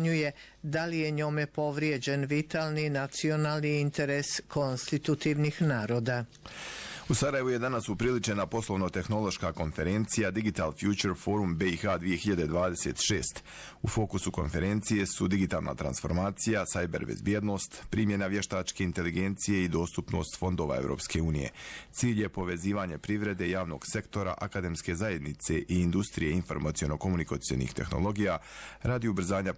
procjenjuje da li je njome povrijeđen vitalni nacionalni interes konstitutivnih naroda. U Sarajevu je danas upriličena poslovno-tehnološka konferencija Digital Future Forum BiH 2026. U fokusu konferencije su digitalna transformacija, cyber bezbjednost, primjena vještačke inteligencije i dostupnost fondova Europske unije. Cilj je povezivanje privrede, javnog sektora, akademske zajednice i industrije informaciono-komunikacionih tehnologija radi ubrzanja